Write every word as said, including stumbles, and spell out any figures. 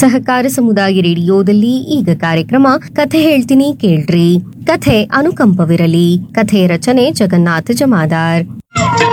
ಸಹಕಾರ ಸಮುದಾಯ ರೇಡಿಯೋದಲ್ಲಿ ಈಗ ಕಾರ್ಯಕ್ರಮ ಕಥೆ ಹೇಳ್ತೀನಿ ಕೇಳ್ರಿ. ಕಥೆ ಅನುಕಂಪವಿರಲಿ. ಕಥೆ ರಚನೆ ಜಗನ್ನಾಥ ಜಮಾದಾರ್.